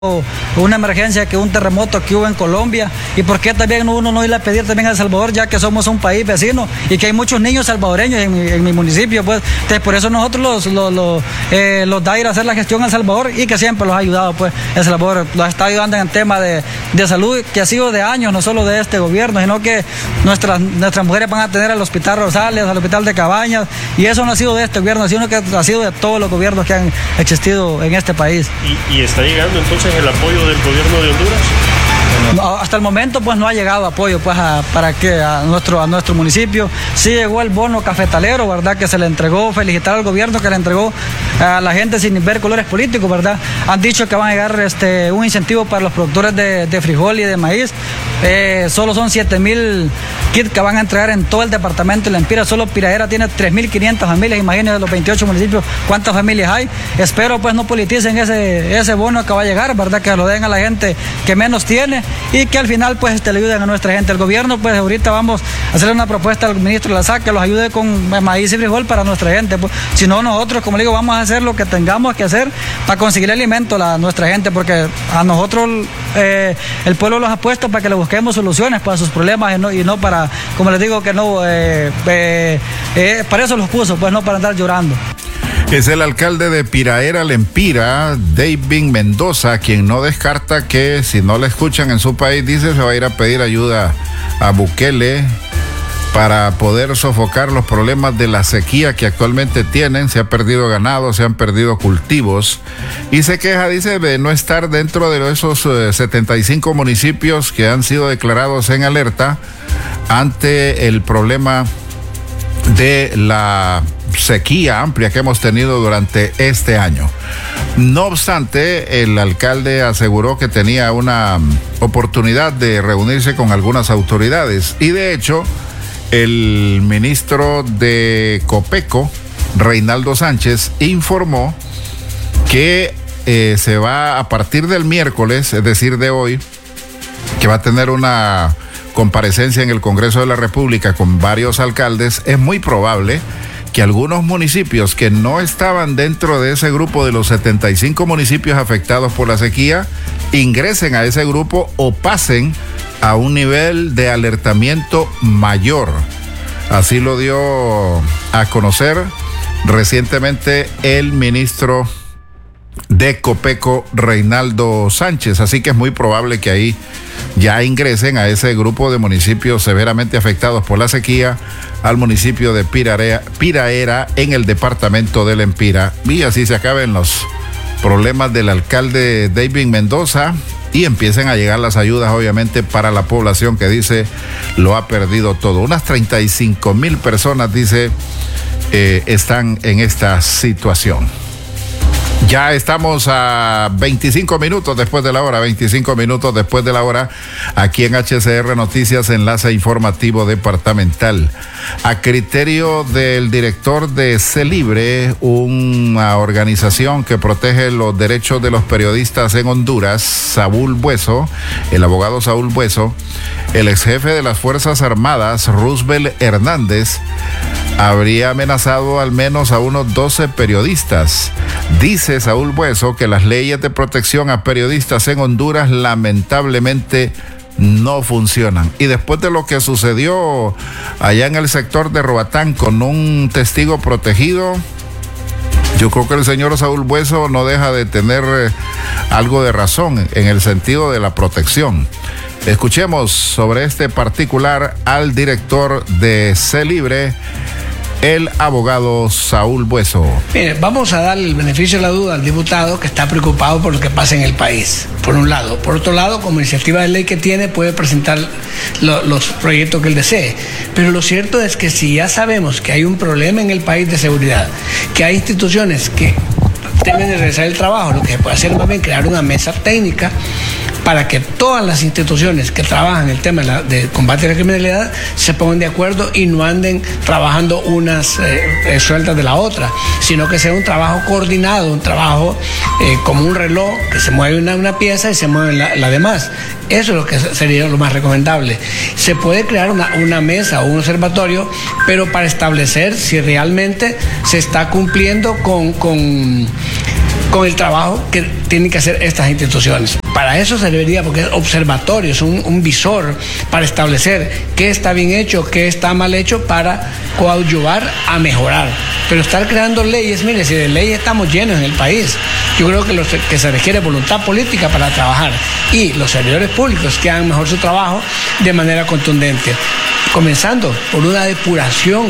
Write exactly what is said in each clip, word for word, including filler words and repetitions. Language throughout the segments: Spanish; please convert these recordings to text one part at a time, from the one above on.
una emergencia, que un terremoto que hubo en Colombia, y por qué también uno no ir a pedir también a El Salvador, ya que somos un país vecino y que hay muchos niños salvadoreños en mi, en mi municipio, pues entonces, por eso nosotros los, los, los, eh, los da ir a hacer la gestión a El Salvador, y que siempre los ha ayudado, pues El Salvador los está ayudando en el tema de, de salud, que ha sido de años, no solo de este gobierno, sino que nuestras, nuestras mujeres van a tener al Hospital Rosales, al Hospital de Cabañas, y eso no ha sido de este gobierno, sino que ha sido de todos los gobiernos que han existido en este país. ¿Y, y está llegando entonces el apoyo del gobierno de Honduras? No, hasta el momento pues no ha llegado apoyo pues a, para que a nuestro a nuestro municipio. Sí llegó el bono cafetalero, verdad, que se le entregó, felicitar al gobierno que le entregó a la gente sin ver colores políticos, verdad. Han dicho que van a llegar este un incentivo para los productores de, de frijol y de maíz. Eh, solo son siete mil kits que van a entregar en todo el departamento de La Empira. Solo Piraera tiene tres mil quinientas familias, imagínense los veintiocho municipios cuántas familias hay. Espero pues no politicen ese, ese bono que va a llegar, verdad, que lo den a la gente que menos tiene, y que al final pues este, le ayuden a nuestra gente. El gobierno pues ahorita vamos a hacerle una propuesta al ministro de la S A C que los ayude con maíz y frijol para nuestra gente, pues. Si no, nosotros, como le digo, vamos a hacer lo que tengamos que hacer para conseguir alimento a nuestra gente, porque a nosotros eh, el pueblo los ha puesto para que le busquemos soluciones para sus problemas, y no, y no para, como les digo, que no eh, eh, eh, para eso los puso, pues no para andar llorando. Es el alcalde de Piraera, La Empira, David Mendoza, quien no descarta que si no le escuchan en su país, dice, se va a ir a pedir ayuda a Bukele para poder sofocar los problemas de la sequía que actualmente tienen. Se ha perdido ganado, se han perdido cultivos, y se queja, dice, de no estar dentro de esos eh, setenta y cinco municipios que han sido declarados en alerta ante el problema de la sequía amplia que hemos tenido durante este año. No obstante, el alcalde aseguró que tenía una oportunidad de reunirse con algunas autoridades, y de hecho el ministro de Copeco, Reinaldo Sánchez, informó que eh, se va a partir del miércoles, es decir, de hoy, que va a tener una comparecencia en el Congreso de la República con varios alcaldes. Es muy probable que algunos municipios que no estaban dentro de ese grupo de los setenta y cinco municipios afectados por la sequía ingresen a ese grupo o pasen a un nivel de alertamiento mayor. Así lo dio a conocer recientemente el ministro de Copeco, Reinaldo Sánchez. Así que es muy probable que ahí ya ingresen a ese grupo de municipios severamente afectados por la sequía, al municipio de Piraera, Piraera en el departamento de La Empira, y así se acaben los problemas del alcalde David Mendoza y empiecen a llegar las ayudas, obviamente, para la población que dice lo ha perdido todo. Unas treinta y cinco mil personas, dice, eh, están en esta situación. Ya estamos a veinticinco minutos después de la hora, veinticinco minutos después de la hora, aquí en H C R Noticias, enlace informativo departamental. A criterio del director de CELIBRE, una organización que protege los derechos de los periodistas en Honduras, Saúl Bueso, el abogado Saúl Bueso, el ex jefe de las Fuerzas Armadas, Roosevelt Hernández, habría amenazado al menos a unos doce periodistas. Dice Saúl Bueso que las leyes de protección a periodistas en Honduras lamentablemente no funcionan. Y después de lo que sucedió allá en el sector de Roatán con un testigo protegido, yo creo que el señor Saúl Bueso no deja de tener eh, algo de razón en el sentido de la protección. Escuchemos sobre este particular al director de CELIBRE, el abogado Saúl Bueso. Mire, vamos a dar el beneficio de la duda al diputado que está preocupado por lo que pasa en el país, por un lado. Por otro lado, como iniciativa de ley que tiene, puede presentar lo, los proyectos que él desee. Pero lo cierto es que si ya sabemos que hay un problema en el país de seguridad, que hay instituciones que deben de realizar el trabajo, lo que se puede hacer más bien crear una mesa técnica para que todas las instituciones que trabajan el tema de, la, de combate a la criminalidad se pongan de acuerdo y no anden trabajando unas eh, sueltas de la otra, sino que sea un trabajo coordinado, un trabajo eh, como un reloj, que se mueve una, una pieza y se mueve la, la demás. Eso es lo que sería lo más recomendable. Se puede crear una, una mesa o un observatorio, pero para establecer si realmente se está cumpliendo con... con con el trabajo que tienen que hacer estas instituciones. Para eso serviría, porque es observatorio, es un, un visor para establecer qué está bien hecho, qué está mal hecho, para coadyuvar a mejorar. Pero estar creando leyes, mire, si de leyes estamos llenos en el país, yo creo que, los, que se requiere voluntad política para trabajar, y los servidores públicos que hagan mejor su trabajo de manera contundente, comenzando por una depuración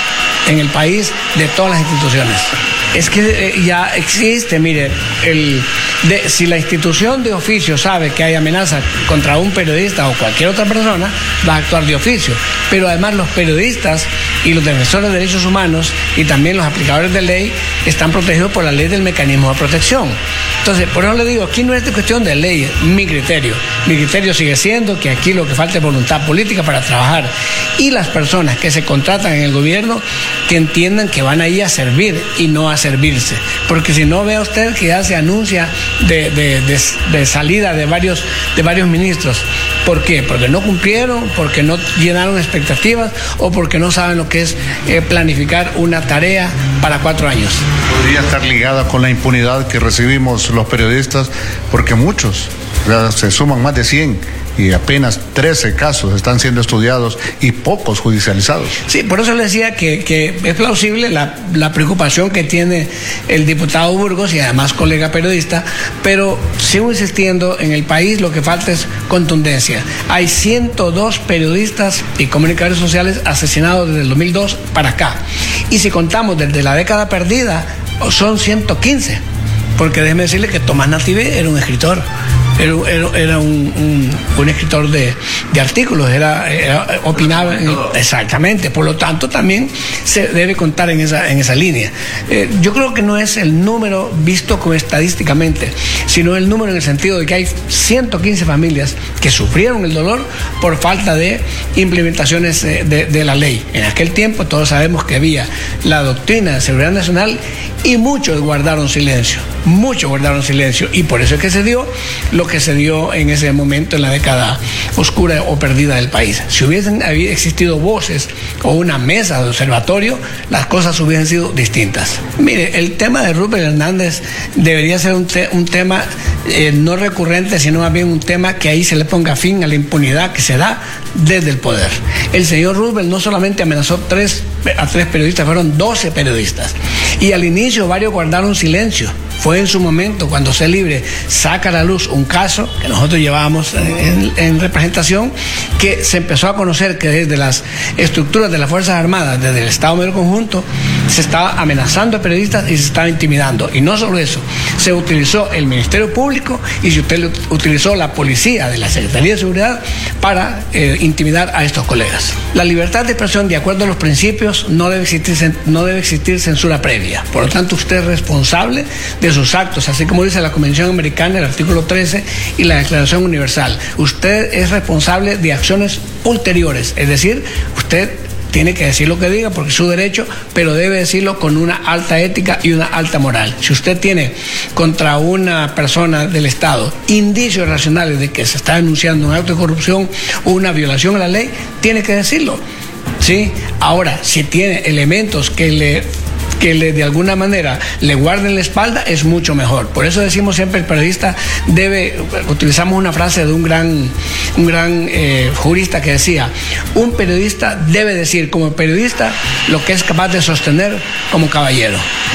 en el país de todas las instituciones. Es que eh, ya existe, mire, el, de, si la institución de oficio sabe que hay amenaza contra un periodista o cualquier otra persona, va a actuar de oficio. Pero además los periodistas y los defensores de derechos humanos y también los aplicadores de ley están protegidos por la ley del mecanismo de protección. Entonces, por eso le digo, aquí no es de cuestión de ley, mi criterio. Mi criterio sigue siendo que aquí lo que falta es voluntad política para trabajar. Y las personas que se contratan en el gobierno, que entiendan que van ahí a servir y no a servirse. Porque si no, vea usted que ya se anuncia de, de, de, de salida de varios, de varios ministros. ¿Por qué? Porque no cumplieron, porque no llenaron expectativas o porque no saben lo que es eh, planificar una tarea para cuatro años. Podría estar ligada con la impunidad que recibimos los periodistas, porque muchos, se suman más de cien y apenas trece casos están siendo estudiados y pocos judicializados. Sí, por eso le decía que, que es plausible la, la preocupación que tiene el diputado Burgos y además colega periodista, pero sigo insistiendo, en el país lo que falta es contundencia. Hay ciento dos periodistas y comunicadores sociales asesinados desde el dos mil dos para acá, y si contamos desde la década perdida son ciento quince, porque déjeme decirle que Tomás Natividad era un escritor. Era, era, era un, un, un escritor de, de artículos, era, era opinaba en, exactamente, por lo tanto también se debe contar en esa, en esa línea. Eh, yo creo que no es el número visto como estadísticamente, sino el número en el sentido de que hay ciento quince familias que sufrieron el dolor por falta de implementaciones de, de, de la ley. En aquel tiempo todos sabemos que había la doctrina de seguridad nacional y muchos guardaron silencio, muchos guardaron silencio, y por eso es que se dio lo que se dio en ese momento en la década oscura o perdida del país. Si hubiesen existido voces o una mesa de observatorio, las cosas hubiesen sido distintas. Mire, el tema de Rubén Hernández debería ser un, te un tema eh, no recurrente, sino más bien un tema que ahí se le ponga fin a la impunidad que se da desde el poder. El señor Rubén no solamente amenazó tres, a tres periodistas, fueron doce periodistas, y al inicio varios guardaron silencio. Fue en su momento, cuando C Libre saca a la luz un caso que nosotros llevábamos en, en representación, que se empezó a conocer que desde las estructuras de las Fuerzas Armadas, desde el Estado Mayor Conjunto, se estaba amenazando a periodistas y se estaba intimidando. Y no solo eso, se utilizó el Ministerio Público y se utilizó la policía de la Secretaría de Seguridad para eh, intimidar a estos colegas. La libertad de expresión, de acuerdo a los principios, no debe existir, no debe existir censura previa. Por lo tanto, usted es responsable de sus actos, así como dice la Convención Americana, el artículo trece, y la Declaración Universal. Usted es responsable de acciones ulteriores, es decir, usted tiene que decir lo que diga porque es su derecho, pero debe decirlo con una alta ética y una alta moral. Si usted tiene contra una persona del Estado indicios racionales de que se está denunciando un acto de corrupción o una violación a la ley, tiene que decirlo, ¿sí? Ahora, si tiene elementos que le que le, de alguna manera le guarden la espalda, es mucho mejor. Por eso decimos siempre, el periodista debe, utilizamos una frase de un gran, un gran eh, jurista que decía, un periodista debe decir como periodista lo que es capaz de sostener como caballero.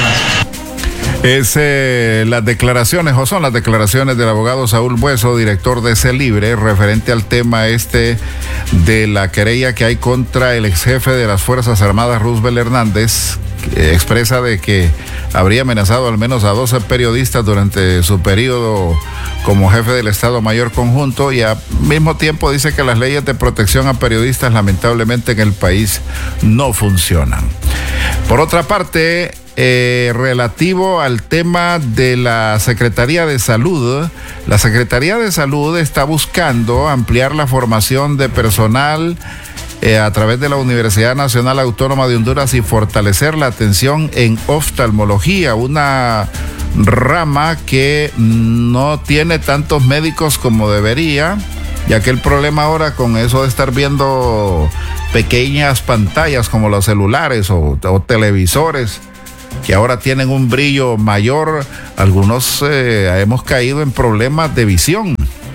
Es eh, las declaraciones, o son las declaraciones del abogado Saúl Bueso, director de C Libre, referente al tema este de la querella que hay contra el ex jefe de las Fuerzas Armadas, Rubén Hernández, que expresa de que habría amenazado al menos a doce periodistas durante su periodo como jefe del Estado Mayor Conjunto, y al mismo tiempo dice que las leyes de protección a periodistas lamentablemente en el país no funcionan. Por otra parte, Eh, relativo al tema de la Secretaría de Salud, la Secretaría de Salud está buscando ampliar la formación de personal eh, a través de la Universidad Nacional Autónoma de Honduras y fortalecer la atención en oftalmología, una rama que no tiene tantos médicos como debería, ya que el problema ahora con eso de estar viendo pequeñas pantallas como los celulares o, o televisores, que ahora tienen un brillo mayor. Algunos eh, hemos caído en problemas de visión.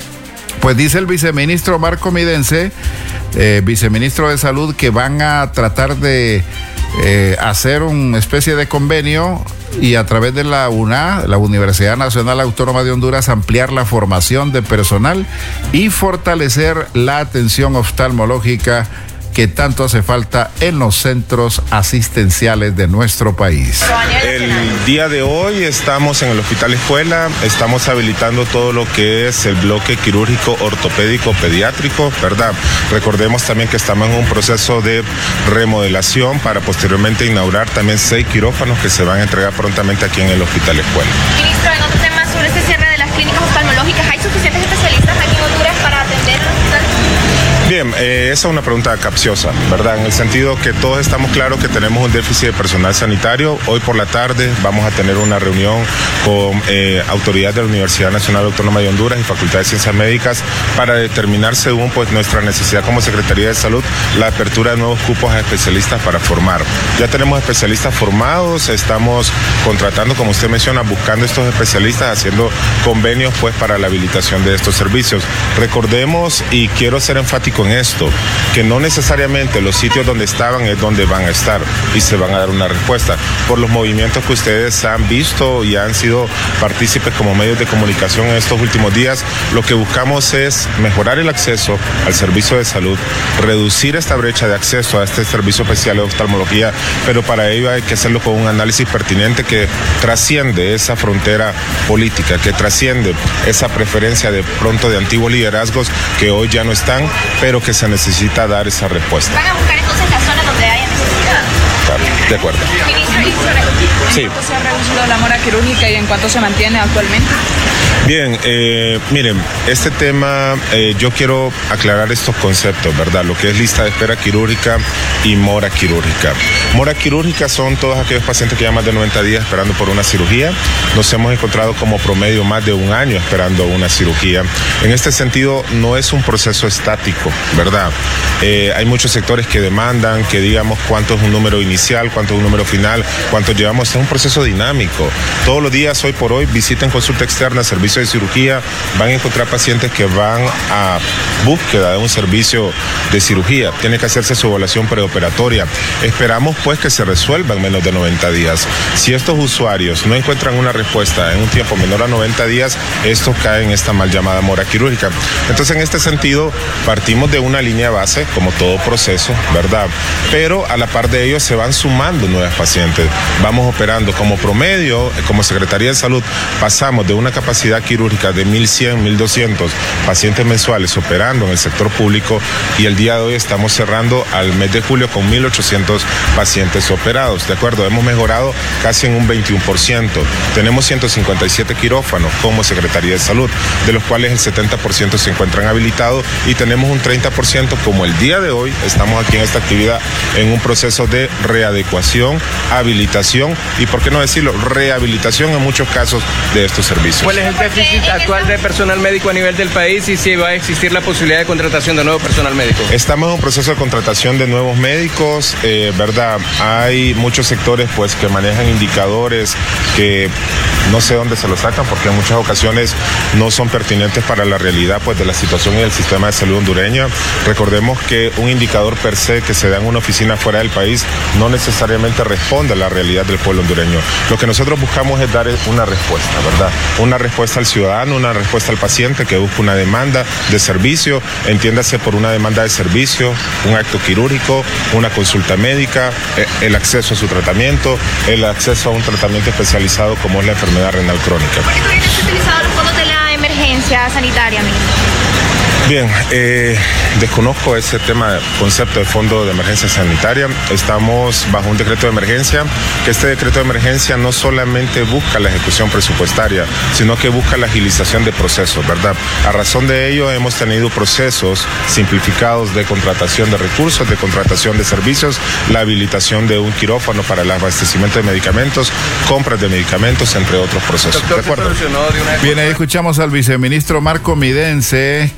Pues dice el viceministro Marco Midense, eh, viceministro de Salud, que van a tratar de eh, hacer una especie de convenio y a través de la U N A, la Universidad Nacional Autónoma de Honduras, ampliar la formación de personal y fortalecer la atención oftalmológica que tanto hace falta en los centros asistenciales de nuestro país. El día de hoy estamos en el Hospital Escuela, estamos habilitando todo lo que es el bloque quirúrgico ortopédico pediátrico, ¿verdad? Recordemos también que estamos en un proceso de remodelación para posteriormente inaugurar también seis quirófanos que se van a entregar prontamente aquí en el Hospital Escuela. Ministro, en otro tema sobre este cierre de las clínicas oftalmológicas, ¿hay suficientes especialistas aquí en Honduras para atender el hospital? Bien, eh, esa es una pregunta capciosa, ¿verdad? En el sentido que todos estamos claros que tenemos un déficit de personal sanitario. Hoy por la tarde vamos a tener una reunión con eh, autoridades de la Universidad Nacional Autónoma de Honduras y Facultad de Ciencias Médicas para determinar, según pues nuestra necesidad como Secretaría de Salud, la apertura de nuevos cupos a especialistas para formar. Ya tenemos especialistas formados, estamos contratando, como usted menciona, buscando estos especialistas, haciendo convenios pues para la habilitación de estos servicios. Recordemos, y quiero ser enfático en esto, que no necesariamente los sitios donde estaban es donde van a estar y se van a dar una respuesta. Por los movimientos que ustedes han visto y han sido partícipes como medios de comunicación en estos últimos días, lo que buscamos es mejorar el acceso al servicio de salud, reducir esta brecha de acceso a este servicio especial de oftalmología, pero para ello hay que hacerlo con un análisis pertinente que trasciende esa frontera política, que trasciende esa preferencia de pronto de antiguos liderazgos que hoy ya no están, pero que se necesita dar esa respuesta. ¿Van a buscar entonces las zonas donde haya necesidad? Claro, de acuerdo. Ministro, ¿y sobre Sí. cuánto se ha reducido la mora quirúrgica y en cuánto se mantiene actualmente? Bien, eh, miren, este tema, eh, yo quiero aclarar estos conceptos, ¿verdad? Lo que es lista de espera quirúrgica y mora quirúrgica. Mora quirúrgica son todos aquellos pacientes que llevan más de noventa días esperando por una cirugía. Nos hemos encontrado como promedio más de un año esperando una cirugía. En este sentido, no es un proceso estático, ¿verdad? Eh, hay muchos sectores que demandan que digamos cuánto es un número inicial, cuánto es un número final, cuánto llevamos. Es un proceso dinámico. Todos los días, hoy por hoy, visiten consulta externa, servicio de cirugía, van a encontrar pacientes que van a búsqueda de un servicio de cirugía. Tiene que hacerse su evaluación preoperatoria. Esperamos pues que se resuelva en menos de noventa días. Si estos usuarios no encuentran una respuesta en un tiempo menor a noventa días, esto cae en esta mal llamada mora quirúrgica. Entonces, en este sentido, partimos de una línea base, como todo proceso, ¿verdad? Pero a la par de ello se van sumando nuevos pacientes. Vamos operando como promedio, como Secretaría de Salud, pasamos de una capacidad quirúrgica de mil cien, mil doscientos pacientes mensuales operando en el sector público y el día de hoy estamos cerrando al mes de julio con mil ochocientos pacientes operados, ¿de acuerdo? Hemos mejorado casi en un veintiuno por ciento. Tenemos ciento cincuenta y siete quirófanos como Secretaría de Salud, de los cuales el setenta por ciento se encuentran habilitados y tenemos un treinta por ciento como el día de hoy. Estamos aquí en esta actividad en un proceso de readecuación, habilitación y, por qué no decirlo, rehabilitación en muchos casos de estos servicios. ¿Cuál es el déficit actual de personal médico a nivel del país y si va a existir la posibilidad de contratación de nuevo personal médico? Estamos en un proceso de contratación de nuevos médicos, eh, ¿verdad? Hay muchos sectores pues que manejan indicadores que no sé dónde se los sacan porque en muchas ocasiones no son pertinentes para la realidad pues de la situación y del sistema de salud hondureño. Recordemos que un indicador per se que se da en una oficina fuera del país no necesariamente responde a la realidad del pueblo hondureño. Lo que nosotros buscamos es dar una respuesta, ¿verdad? Una respuesta al ciudadano, una respuesta al paciente que busca una demanda de servicio, entiéndase por una demanda de servicio, un acto quirúrgico, una consulta médica, el acceso a su tratamiento, el acceso a un tratamiento especializado como es la enfermedad renal crónica. ¿Por qué todavía no se han utilizado los fondos de la emergencia sanitaria, ministro? Bien, eh, desconozco ese tema, concepto de fondo de emergencia sanitaria. Estamos bajo un decreto de emergencia, que este decreto de emergencia no solamente busca la ejecución presupuestaria, sino que busca la agilización de procesos, ¿verdad? A razón de ello hemos tenido procesos simplificados de contratación de recursos, de contratación de servicios, la habilitación de un quirófano para el abastecimiento de medicamentos, compras de medicamentos, entre otros procesos. Doctor, ¿de acuerdo? Bien, ahí escuchamos al viceministro Marco Midense, que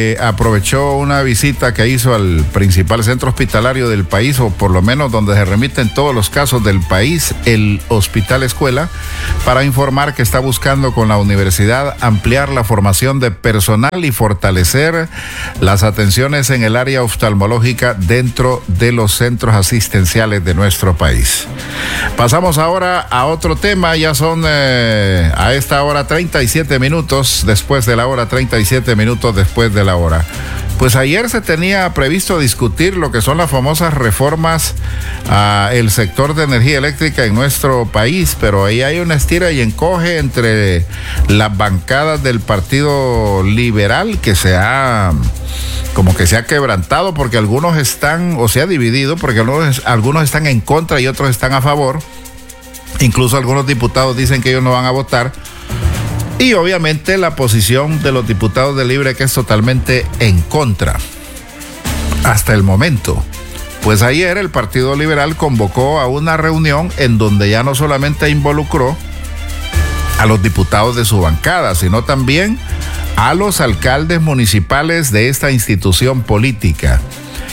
que aprovechó una visita que hizo al principal centro hospitalario del país, o por lo menos donde se remiten todos los casos del país, el Hospital Escuela, para informar que está buscando con la universidad ampliar la formación de personal y fortalecer las atenciones en el área oftalmológica dentro de los centros asistenciales de nuestro país. Pasamos ahora a otro tema, ya son eh, a esta hora treinta y siete minutos después de la hora, treinta y siete minutos después de la hora. Pues ayer se tenía previsto discutir lo que son las famosas reformas al sector de energía eléctrica en nuestro país, pero ahí hay una estira y encoge entre las bancadas del Partido Liberal, que se ha, como que se ha quebrantado, porque algunos están, o se ha dividido, porque algunos, algunos están en contra y otros están a favor. Incluso algunos diputados dicen que ellos no van a votar. Y obviamente la posición de los diputados de Libre, que es totalmente en contra. Hasta el momento. Pues ayer el Partido Liberal convocó a una reunión en donde ya no solamente involucró a los diputados de su bancada, sino también a los alcaldes municipales de esta institución política.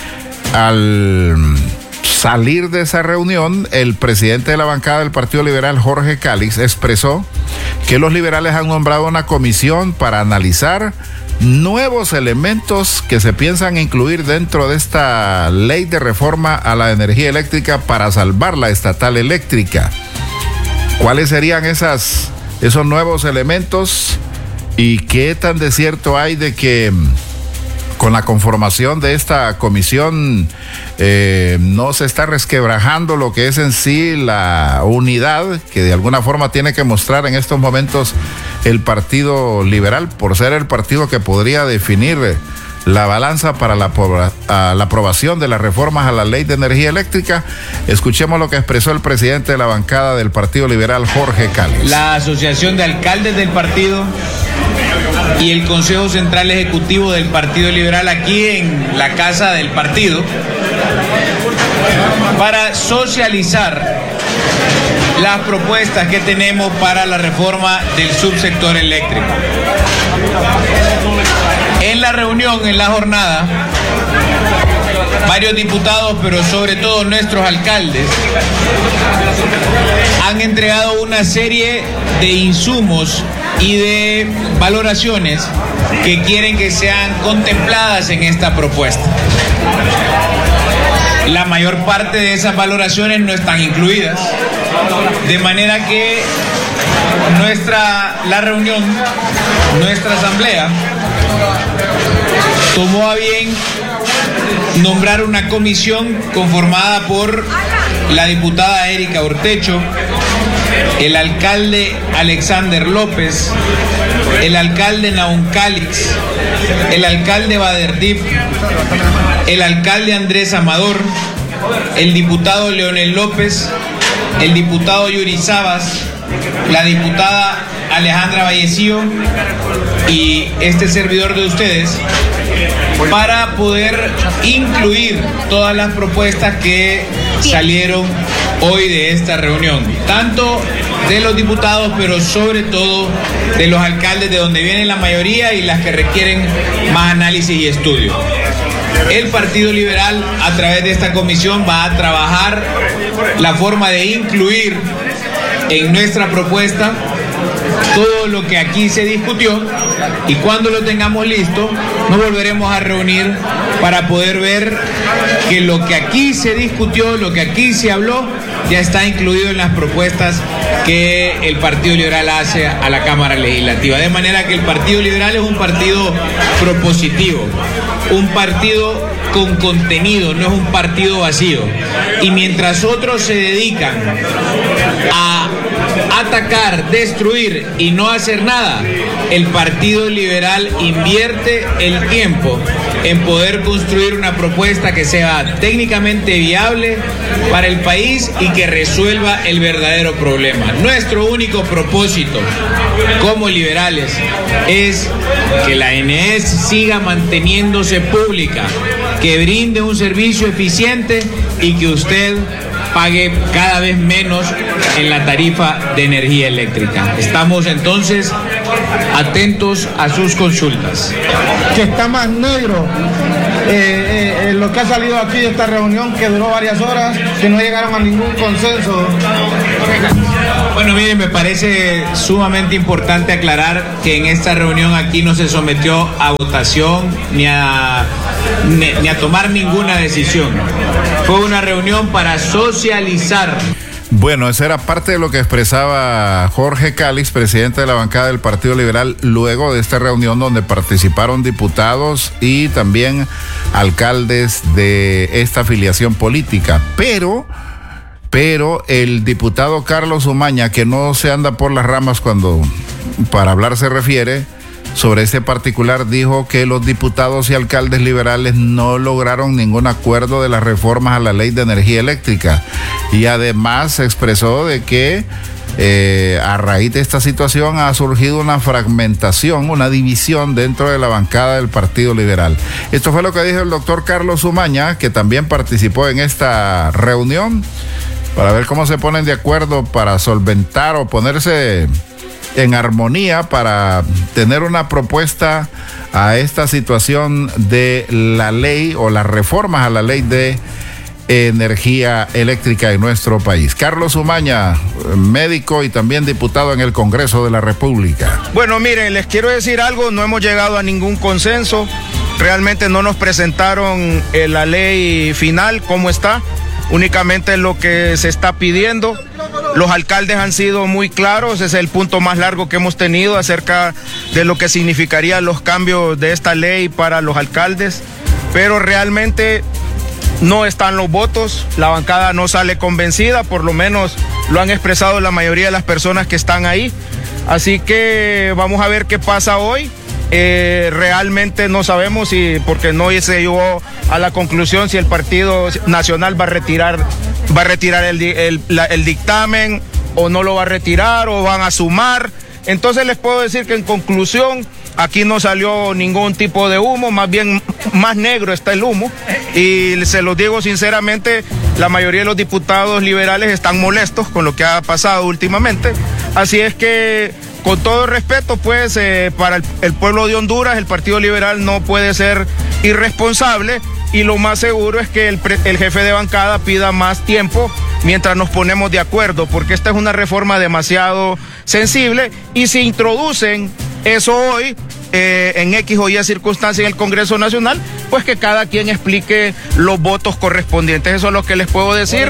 Al salir de esa reunión, el presidente de la bancada del Partido Liberal, Jorge Calix, expresó que los liberales han nombrado una comisión para analizar nuevos elementos que se piensan incluir dentro de esta ley de reforma a la energía eléctrica para salvar la estatal eléctrica. ¿Cuáles serían esas, esos nuevos elementos y qué tan de cierto hay de que con la conformación de esta comisión eh, no se está resquebrajando lo que es en sí la unidad que de alguna forma tiene que mostrar en estos momentos el Partido Liberal, por ser el partido que podría definir la balanza para la, la aprobación de las reformas a la ley de energía eléctrica? Escuchemos lo que expresó el presidente de la bancada del Partido Liberal, Jorge Calix. La Asociación de Alcaldes del partido y el Consejo Central Ejecutivo del Partido Liberal aquí en la casa del partido para socializar las propuestas que tenemos para la reforma del subsector eléctrico. En la reunión, en la jornada, varios diputados, pero sobre todo nuestros alcaldes, han entregado una serie de insumos y de valoraciones que quieren que sean contempladas en esta propuesta. La mayor parte de esas valoraciones no están incluidas, de manera que nuestra, la reunión, nuestra asamblea, tomó a bien nombrar una comisión conformada por la diputada Erika Ortecho, el alcalde Alexander López, el alcalde Naum Calix, el alcalde Baderdip, el alcalde Andrés Amador, el diputado Leonel López, el diputado Yuri Sabas, la diputada Alejandra Vallecillo y este servidor de ustedes, para poder incluir todas las propuestas que salieron hoy de esta reunión, tanto de los diputados, pero sobre todo de los alcaldes, de donde viene la mayoría y las que requieren más análisis y estudio. El Partido Liberal, a través de esta comisión, va a trabajar la forma de incluir en nuestra propuesta todo lo que aquí se discutió, y cuando lo tengamos listo nos volveremos a reunir para poder ver que lo que aquí se discutió, lo que aquí se habló, ya está incluido en las propuestas que el Partido Liberal hace a la Cámara Legislativa. De manera que el Partido Liberal es un partido propositivo, un partido con contenido, no es un partido vacío. Y mientras otros se dedican a atacar, destruir y no hacer nada, el Partido Liberal invierte el tiempo en poder construir una propuesta que sea técnicamente viable para el país y que resuelva el verdadero problema. Nuestro único propósito como liberales es que la A N E S siga manteniéndose pública, que brinde un servicio eficiente y que usted pague cada vez menos en la tarifa de energía eléctrica. Estamos entonces atentos a sus consultas. Que está más negro eh, eh, lo que ha salido aquí de esta reunión que duró varias horas, que no llegaron a ningún consenso. Bueno, miren, me parece sumamente importante aclarar que en esta reunión aquí no se sometió a votación ni a, ni, ni a tomar ninguna decisión. Fue una reunión para socializar. Bueno, esa era parte de lo que expresaba Jorge Calix, presidente de la bancada del Partido Liberal, luego de esta reunión donde participaron diputados y también alcaldes de esta afiliación política. Pero, pero el diputado Carlos Umaña, que no se anda por las ramas cuando para hablar se refiere, sobre este particular dijo que los diputados y alcaldes liberales no lograron ningún acuerdo de las reformas a la ley de energía eléctrica y además expresó de que eh, a raíz de esta situación ha surgido una fragmentación, una división dentro de la bancada del Partido Liberal. Esto fue lo que dijo el doctor Carlos Umaña, que también participó en esta reunión para ver cómo se ponen de acuerdo para solventar o ponerse en armonía para tener una propuesta a esta situación de la ley o las reformas a la ley de energía eléctrica en nuestro país. Carlos Umaña, médico y también diputado en el Congreso de la República. Bueno, miren, les quiero decir algo, no hemos llegado a ningún consenso, realmente no nos presentaron eh, la ley final, cómo está, únicamente lo que se está pidiendo. Los alcaldes han sido muy claros, ese es el punto más largo que hemos tenido acerca de lo que significarían los cambios de esta ley para los alcaldes, pero realmente no están los votos, la bancada no sale convencida, por lo menos lo han expresado la mayoría de las personas que están ahí, así que vamos a ver qué pasa hoy. Eh, realmente no sabemos si, porque no se llegó a la conclusión si el Partido Nacional va a retirar, va a retirar el, el, la, el dictamen o no lo va a retirar o van a sumar. Entonces les puedo decir que en conclusión aquí no salió ningún tipo de humo, más bien más negro está el humo y se los digo sinceramente, la mayoría de los diputados liberales están molestos con lo que ha pasado últimamente, así es que con todo respeto, pues, eh, para el, el pueblo de Honduras, el Partido Liberal no puede ser irresponsable y lo más seguro es que el, el jefe de bancada pida más tiempo mientras nos ponemos de acuerdo, porque esta es una reforma demasiado sensible y si introducen eso hoy, eh, en X o Y circunstancia en el Congreso Nacional, pues que cada quien explique los votos correspondientes. Eso es lo que les puedo decir.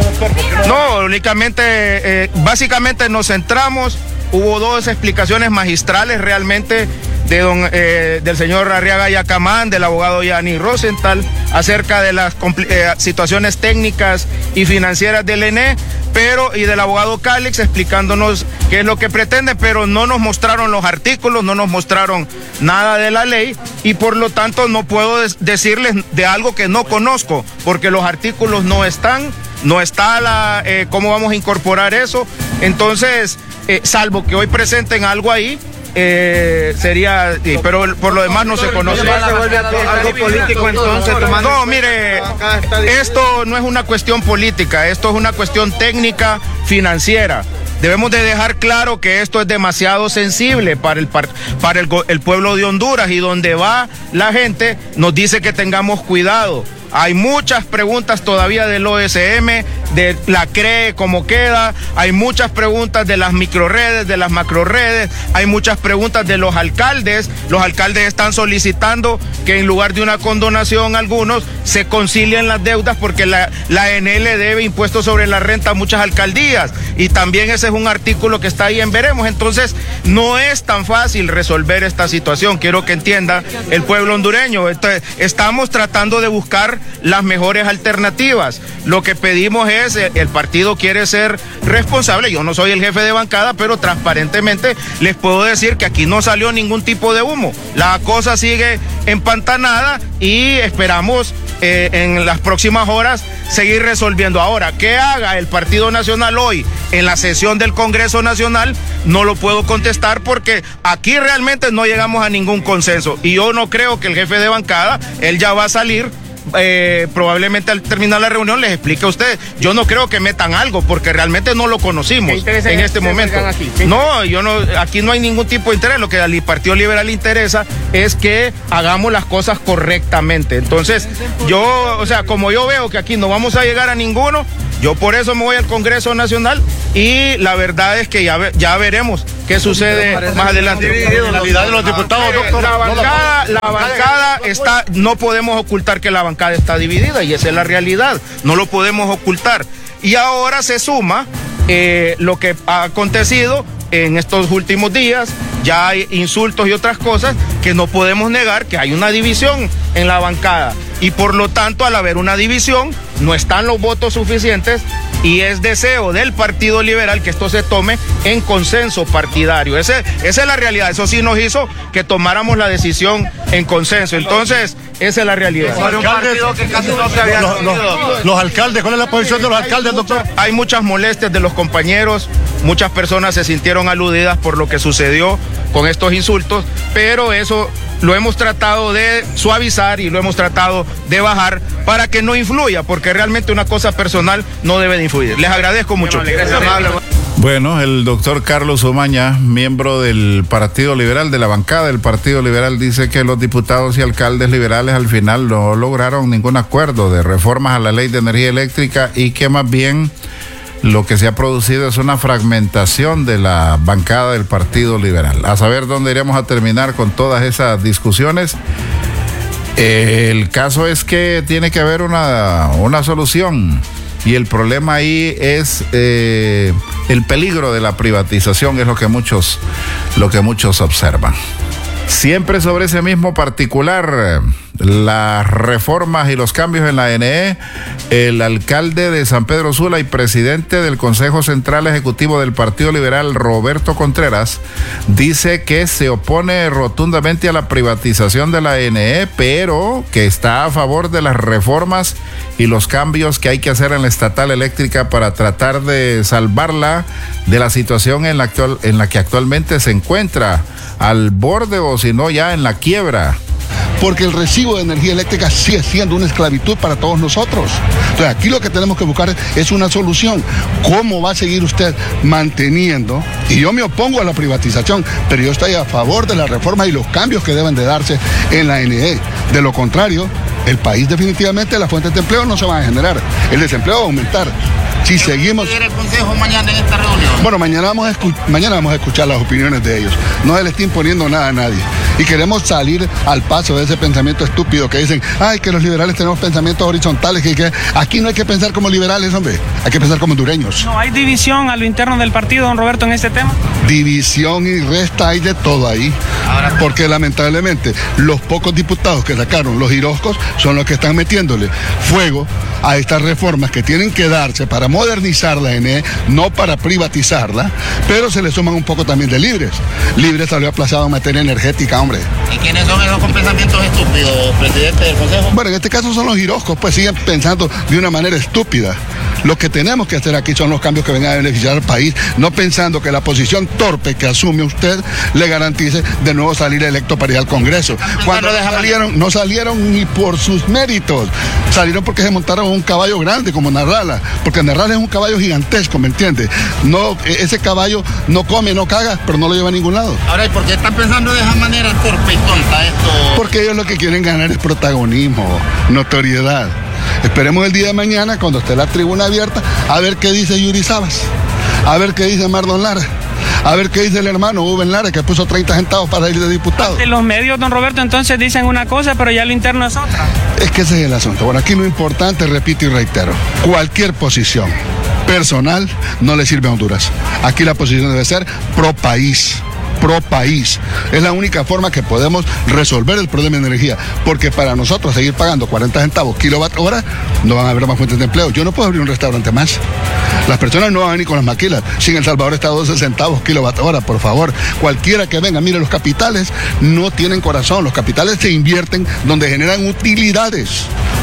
No, únicamente, eh, básicamente nos centramos. Hubo dos explicaciones magistrales realmente de don, eh, del señor Arriaga Yacamán, del abogado Yanni Rosenthal, acerca de las eh, situaciones técnicas y financieras del E N E, pero y del abogado Calix explicándonos qué es lo que pretende, pero no nos mostraron los artículos, no nos mostraron nada de la ley y por lo tanto no puedo decirles de algo que no conozco, porque los artículos no están, no está la, eh, cómo vamos a incorporar eso, entonces... Eh, salvo que hoy presenten algo ahí, eh, sería, sí, pero por lo demás no se conoce. Algo político entonces, no, mire, esto no es una cuestión política, esto es una cuestión técnica financiera. Debemos de dejar claro que esto es demasiado sensible para el, para el, el pueblo de Honduras y donde va la gente nos dice que tengamos cuidado. Hay muchas preguntas todavía del O S M, de la C R E, cómo queda, hay muchas preguntas de las microredes, de las macroredes, hay muchas preguntas de los alcaldes. Los alcaldes están solicitando que en lugar de una condonación algunos se concilien las deudas porque la, la E N E le debe impuestos sobre la renta a muchas alcaldías y también ese es un artículo que está ahí en veremos. Entonces no es tan fácil resolver esta situación, quiero que entienda el pueblo hondureño. Entonces, estamos tratando de buscar las mejores alternativas. Lo que pedimos es, el partido quiere ser responsable, yo no soy el jefe de bancada, pero transparentemente les puedo decir que aquí no salió ningún tipo de humo. La cosa sigue empantanada y esperamos eh, en las próximas horas seguir resolviendo. Ahora, ¿qué haga el Partido Nacional hoy en la sesión del Congreso Nacional? No lo puedo contestar porque aquí realmente no llegamos a ningún consenso y yo no creo que el jefe de bancada, él ya va a salir eh, probablemente al terminar la reunión les explique a ustedes. Yo no creo que metan algo porque realmente no lo conocimos en este momento. Aquí? No, yo no, aquí no hay ningún tipo de interés. Lo que al Partido Liberal le interesa es que hagamos las cosas correctamente. Entonces, yo, o sea, como yo veo que aquí no vamos a llegar a ninguno, yo por eso me voy al Congreso Nacional y la verdad es que ya, ve, ya veremos qué sucede más adelante. La vida de los diputados, doctor. La bancada, la bancada está, no podemos ocultar que la bancada está dividida y esa es la realidad, no lo podemos ocultar. Y ahora se suma eh, lo que ha acontecido en estos últimos días, ya hay insultos y otras cosas que no podemos negar que hay una división en la bancada y por lo tanto al haber una división no están los votos suficientes y es deseo del Partido Liberal que esto se tome en consenso partidario. Ese, esa es la realidad, eso sí nos hizo que tomáramos la decisión en consenso, entonces esa es la realidad. Los alcaldes, que casi no se habían los, los, los alcaldes, ¿cuál es la posición de los alcaldes, doctor? Hay muchas molestias de los compañeros, muchas personas se sintieron aludidas por lo que sucedió con estos insultos, pero eso lo hemos tratado de suavizar y lo hemos tratado de bajar para que no influya, porque realmente una cosa personal no debe de influir. Les agradezco mucho. Bueno, el doctor Carlos Umaña, miembro del Partido Liberal, de la bancada del Partido Liberal, dice que los diputados y alcaldes liberales al final no lograron ningún acuerdo de reformas a la ley de energía eléctrica y que más bien lo que se ha producido es una fragmentación de la bancada del Partido Liberal. A saber dónde iremos a terminar con todas esas discusiones. Eh, el caso es que tiene que haber una, una solución y el problema ahí es eh, el peligro de la privatización, es lo que muchos, lo que muchos observan. Siempre sobre ese mismo particular, las reformas y los cambios en la A N E, el alcalde de San Pedro Sula y presidente del Consejo Central Ejecutivo del Partido Liberal, Roberto Contreras, dice que se opone rotundamente a la privatización de la A N E, pero que está a favor de las reformas y los cambios que hay que hacer en la estatal eléctrica para tratar de salvarla de la situación en la, actual, en la que actualmente se encuentra, al borde o si no ya en la quiebra. Porque el recibo de energía eléctrica sigue siendo una esclavitud para todos nosotros. Entonces aquí lo que tenemos que buscar es una solución. ¿Cómo va a seguir usted manteniendo? Y yo me opongo a la privatización, pero yo estoy a favor de las reformas y los cambios que deben de darse en la A N E. De lo contrario, el país definitivamente las fuentes de empleo no se van a generar. El desempleo va a aumentar. Si seguimos... ¿Qué el consejo mañana en esta reunión? Bueno, mañana vamos, a escu... mañana vamos a escuchar las opiniones de ellos. No se le está imponiendo nada a nadie. Y queremos salir al paso de ese pensamiento estúpido que dicen, ay, que los liberales tenemos pensamientos horizontales, que, que aquí no hay que pensar como liberales, hombre, hay que pensar como hondureños. ¿No hay división a lo interno del partido, don Roberto, en este tema? División y resta hay de todo ahí. Porque lamentablemente los pocos diputados que sacaron los giroscos son los que están metiéndole fuego a estas reformas que tienen que darse para modernizar la A N E, no para privatizarla, pero se le suman un poco también de Libres. Libres salió aplazado en materia energética, hombre. ¿Y quiénes son esos con pensamientos estúpidos, presidente del Consejo? Bueno, en este caso son los giroscos, pues siguen pensando de una manera estúpida. Lo que tenemos que hacer aquí son los cambios que vengan a beneficiar al país, no pensando que la posición torpe que asume usted le garantice de nuevo salir electo para ir al Congreso. Cuando no salieron, no salieron ni por sus méritos, salieron porque se montaron un caballo grande como Narrala, porque Narrala es un caballo gigantesco, ¿me entiendes? No, ese caballo no come, no caga, pero no lo lleva a ningún lado. Ahora, ¿y por qué están pensando de esa manera torpe y tonta esto? Porque ellos lo que quieren ganar es protagonismo, notoriedad. Esperemos el día de mañana, cuando esté la tribuna abierta, a ver qué dice Yuri Sabas, a ver qué dice Mardon Lara, a ver qué dice el hermano Uben Lara, que puso treinta centavos para ir de diputado. De los medios, don Roberto, entonces dicen una cosa, pero ya lo interno es otra. Es que ese es el asunto. Bueno, aquí lo importante, repito y reitero, cualquier posición personal no le sirve a Honduras. Aquí la posición debe ser pro país. pro país. Es la única forma que podemos resolver el problema de energía, porque para nosotros seguir pagando cuarenta centavos kilowatt hora, no van a haber más fuentes de empleo. Yo no puedo abrir un restaurante más. Las personas no van a venir con las maquilas. Si en El Salvador está a doce centavos kilowatt hora, por favor, cualquiera que venga, mire, los capitales no tienen corazón, los capitales se invierten donde generan utilidades.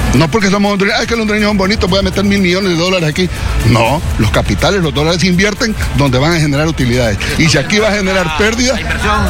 No porque somos hondureños, es que los hondureños son bonitos, voy a meter mil millones de dólares aquí. No, los capitales, los dólares se invierten donde van a generar utilidades. Y si aquí va a generar pérdidas,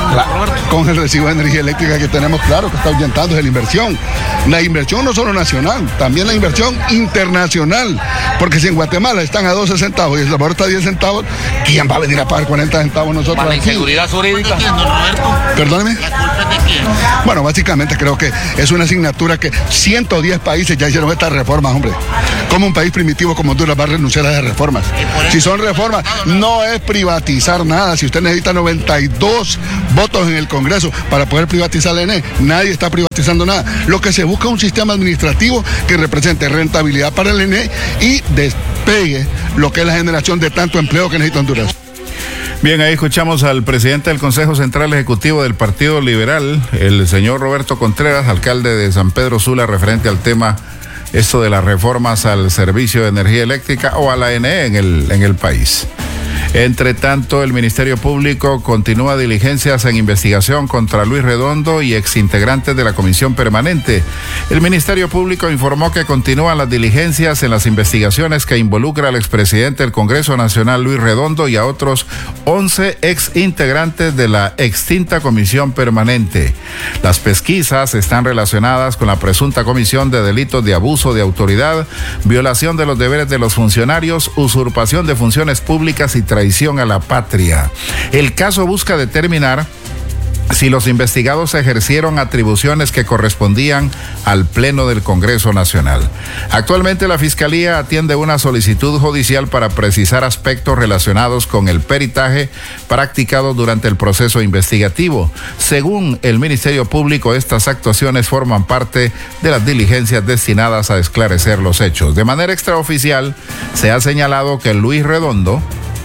con el recibo de energía eléctrica que tenemos, claro que está ahuyentando, es la inversión. La inversión no solo nacional, también la inversión internacional. Porque si en Guatemala están a doce centavos y El Salvador está a diez centavos, ¿quién va a venir a pagar cuarenta centavos nosotros Para la aquí? inseguridad jurídica. Roberto? Perdóneme. ¿La culpa es de quién? Bueno, básicamente creo que es una asignatura que ciento diez países ya hicieron estas reformas, hombre. ¿Cómo un país primitivo como Honduras va a renunciar a esas reformas? Si son reformas, no es privatizar nada. Si usted necesita noventa y dos votos en el Congreso para poder privatizar la E N E, nadie está privatizando nada. Lo que se busca es un sistema administrativo que represente rentabilidad para el E N E y despegue lo que es la generación de tanto empleo que necesita Honduras. Bien, ahí escuchamos al presidente del Consejo Central Ejecutivo del Partido Liberal, el señor Roberto Contreras, alcalde de San Pedro Sula, referente al tema esto de las reformas al servicio de energía eléctrica o a la E N E en el, en el país. Entre tanto, el Ministerio Público continúa diligencias en investigación contra Luis Redondo y exintegrantes de la Comisión Permanente. El Ministerio Público informó que continúan las diligencias en las investigaciones que involucra al expresidente del Congreso Nacional, Luis Redondo, y a otros once exintegrantes de la extinta Comisión Permanente. Las pesquisas están relacionadas con la presunta comisión de delitos de abuso de autoridad, violación de los deberes de los funcionarios, usurpación de funciones públicas y traición a la patria. El caso busca determinar si los investigados ejercieron atribuciones que correspondían al Pleno del Congreso Nacional. Actualmente la Fiscalía atiende una solicitud judicial para precisar aspectos relacionados con el peritaje practicado durante el proceso investigativo. Según el Ministerio Público, estas actuaciones forman parte de las diligencias destinadas a esclarecer los hechos. De manera extraoficial, se ha señalado que Luis Redondo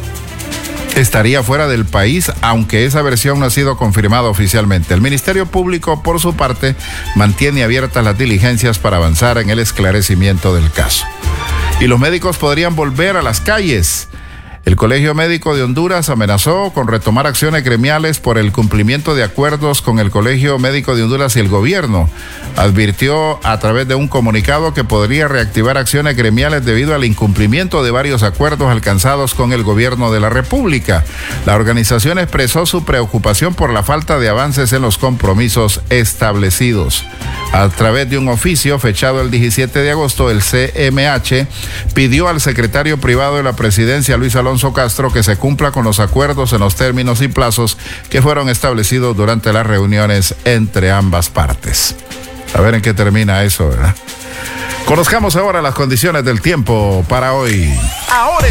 estaría fuera del país, aunque esa versión no ha sido confirmada oficialmente. El Ministerio Público, por su parte, mantiene abiertas las diligencias para avanzar en el esclarecimiento del caso. Y los médicos podrían volver a las calles. El Colegio Médico de Honduras amenazó con retomar acciones gremiales por el cumplimiento de acuerdos con el Colegio Médico de Honduras y el gobierno. Advirtió a través de un comunicado que podría reactivar acciones gremiales debido al incumplimiento de varios acuerdos alcanzados con el gobierno de la República. La organización expresó su preocupación por la falta de avances en los compromisos establecidos. A través de un oficio fechado el diecisiete de agosto, el C M H pidió al secretario privado de la presidencia, Luis Alonso Castro, que se cumpla con los acuerdos en los términos y plazos que fueron establecidos durante las reuniones entre ambas partes. A ver en qué termina eso, ¿verdad? Conozcamos ahora las condiciones del tiempo para hoy. Ahora